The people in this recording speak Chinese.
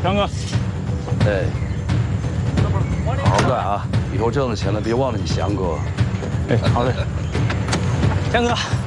强哥， 哎，好好干啊！以后挣了钱了，别忘了你翔哥。 哎，好的。强哥，